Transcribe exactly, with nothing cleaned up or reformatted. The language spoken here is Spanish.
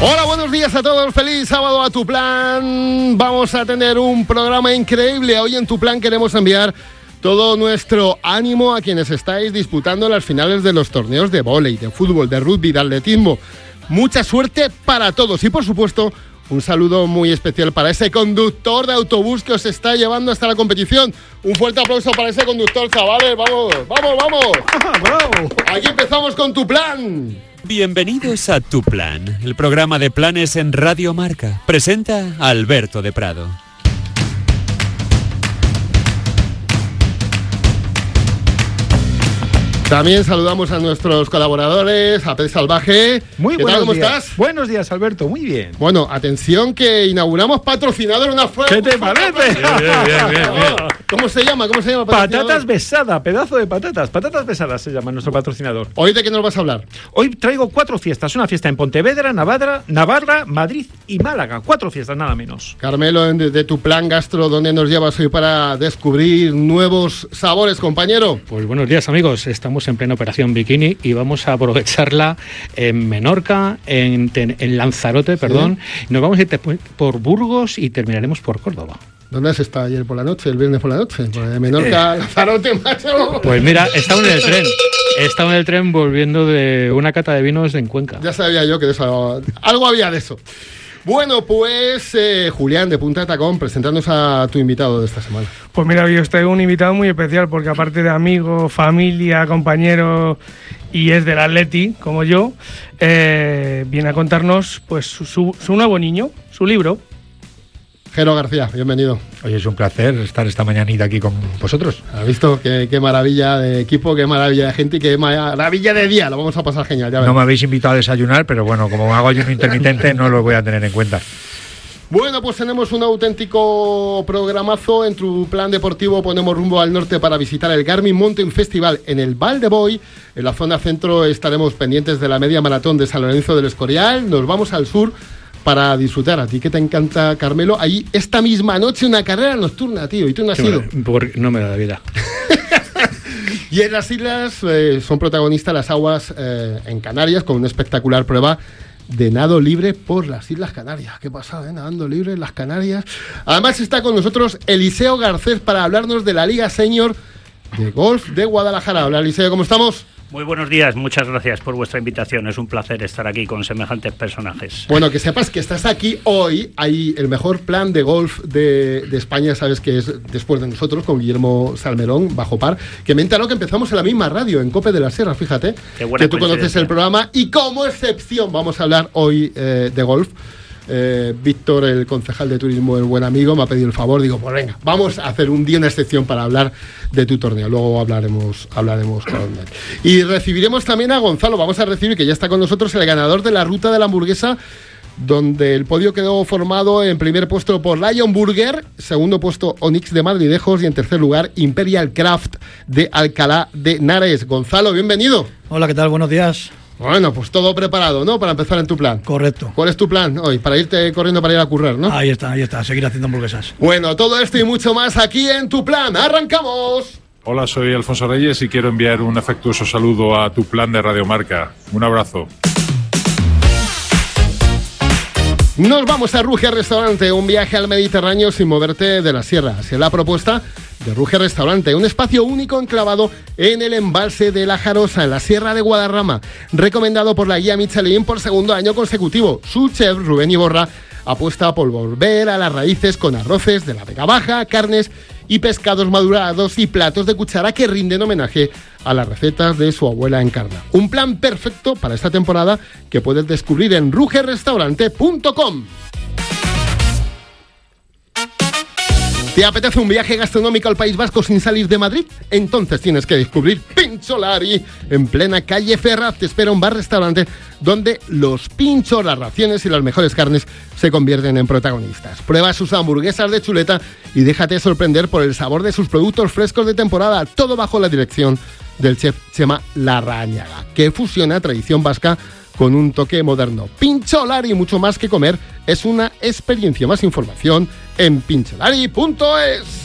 Hola, buenos días a todos, feliz sábado a Tu Plan. Vamos a tener un programa increíble. Hoy en Tu Plan queremos enviar todo nuestro ánimo a quienes estáis disputando las finales de los torneos de vóley, de fútbol, de rugby, de atletismo. Mucha suerte para todos y, por supuesto, un saludo muy especial para ese conductor de autobús que os está llevando hasta la competición. Un fuerte aplauso para ese conductor, chavales. Vamos, vamos, vamos. ¡Bravo! Aquí empezamos con Tu Plan. Bienvenidos a Tu Plan, el programa de planes en Radio Marca. Presenta a Alberto de Prado. También saludamos a nuestros colaboradores, a Pez Salvaje. Muy ¿Qué buenos tal, cómo días. estás? Buenos días, Alberto, muy bien. Bueno, atención que inauguramos patrocinador una fuerza. ¿Qué te parece? Bien, bien, bien, bien, bien. ¿Cómo se llama? ¿Cómo se llama? Patatas Besada, pedazo de patatas. Patatas Besadas se llama nuestro patrocinador. ¿Hoy de qué nos vas a hablar? Hoy traigo cuatro fiestas. Una fiesta en Pontevedra, Navarra, Navarra, Madrid y Málaga. Cuatro fiestas, nada menos. Carmelo, de, de Tu Plan Gastro, ¿dónde nos llevas hoy para descubrir nuevos sabores, compañero? Pues buenos días, amigos. Estamos en plena operación Bikini y vamos a aprovecharla en Menorca, en, en Lanzarote, perdón. ¿Sí? Nos vamos a ir por Burgos y terminaremos por Córdoba. ¿Dónde has estado ayer por la noche, el viernes por la noche? Pues de Menorca, eh. Lanzarote, macho. Pues mira, estaba en el tren. Estaba en el tren volviendo de una cata de vinos en Cuenca. Ya sabía yo que de eso, algo había de eso. Bueno, pues eh, Julián de Punta de Tacón, presentándonos a tu invitado de esta semana. Pues mira, yo os traigo un invitado muy especial porque aparte de amigo, familia, compañero y es del Atleti, como yo, eh, viene a contarnos pues su, su, su nuevo niño, su libro. Jero García, bienvenido. Oye, es un placer estar esta mañanita aquí con vosotros. ¿Has visto? Qué, qué maravilla de equipo, qué maravilla de gente y qué maravilla de día. Lo vamos a pasar genial, ya ves. No me habéis invitado a desayunar, pero bueno, como hago ayuno intermitente, no lo voy a tener en cuenta. Bueno, pues tenemos un auténtico programazo. En Tu Plan Deportivo ponemos rumbo al norte para visitar el Garmin Mountain Festival en el Val de Boy. En la zona centro estaremos pendientes de la media maratón de San Lorenzo del Escorial. Nos vamos al sur para disfrutar. A ti que te encanta, Carmelo, ahí esta misma noche una carrera nocturna, tío, y tú no has ido. Porque no me da la vida. Y en las islas eh, son protagonistas las aguas eh, en Canarias con una espectacular prueba de nado libre por las Islas Canarias. Qué pasada, ¿eh? Nadando libre en las Canarias. Además está con nosotros Eliseo Garcés para hablarnos de la Liga Senior de Golf de Guadalajara. Hola, Eliseo, ¿cómo estamos? Muy buenos días, muchas gracias por vuestra invitación. Es un placer estar aquí con semejantes personajes. Bueno, que sepas que estás aquí hoy. Hay el mejor plan de golf de, de España, sabes que es después de nosotros, con Guillermo Salmerón, bajo par, que me he enterado que empezamos en la misma radio, en Cope de la Sierra, fíjate. Qué buena que tú conoces el programa. Y como excepción vamos a hablar hoy eh, de golf. Eh, Víctor, el concejal de turismo, el buen amigo, me ha pedido el favor. Digo, pues venga, vamos a hacer un día una excepción para hablar de tu torneo. Luego hablaremos, hablaremos con él. Y recibiremos también a Gonzalo. Vamos a recibir, que ya está con nosotros, el ganador de la Ruta de la Hamburguesa, donde el podio quedó formado en primer puesto por Lion Burger, segundo puesto Onyx de Madridejos y en tercer lugar Imperial Craft de Alcalá de Henares. Gonzalo, bienvenido. Hola, ¿qué tal? Buenos días. Bueno, pues todo preparado, ¿no? Para empezar en Tu Plan. Correcto. ¿Cuál es tu plan hoy? Para irte corriendo para ir a currar, ¿no? Ahí está, ahí está, seguir haciendo hamburguesas. Bueno, todo esto y mucho más aquí en Tu Plan. ¡Arrancamos! Hola, soy Alfonso Reyes y quiero enviar un afectuoso saludo a Tu Plan de Radio Marca. Un abrazo. Nos vamos a Ruge Restaurante, un viaje al Mediterráneo sin moverte de la sierra. Así es la propuesta de Ruge Restaurante, un espacio único enclavado en el embalse de La Jarosa, en la Sierra de Guadarrama, recomendado por la guía Michelin por segundo año consecutivo. Su chef, Rubén Iborra, apuesta por volver a las raíces con arroces de la Vega Baja, carnes y pescados madurados y platos de cuchara que rinden homenaje a las recetas de su abuela Encarna. Un plan perfecto para esta temporada que puedes descubrir en ruge restaurante punto com. ¿Te apetece un viaje gastronómico al País Vasco sin salir de Madrid? Entonces tienes que descubrir Pincholari. En plena calle Ferraz te espera un bar-restaurante donde los pinchos, las raciones y las mejores carnes se convierten en protagonistas. Prueba sus hamburguesas de chuleta y déjate sorprender por el sabor de sus productos frescos de temporada, todo bajo la dirección del chef Chema Larrañaga, que fusiona tradición vasca con un toque moderno. Pincholari, mucho más que comer, es una experiencia. Más información en pincholari punto es.